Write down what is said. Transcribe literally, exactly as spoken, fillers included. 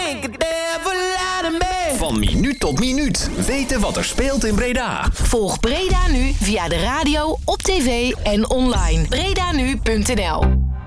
Van minuut tot minuut weten wat er speelt in Breda. Volg Breda Nu via de radio, op tv en online. breda nu punt n l